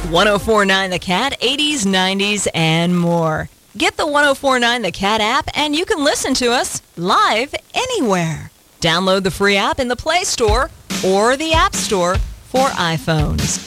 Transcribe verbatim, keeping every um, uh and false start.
one oh four point nine The Cat, eighties, nineties, and more. Get the one oh four point nine The Cat app and you can listen to us live anywhere. Download the free app in the Play Store or the App Store for iPhones.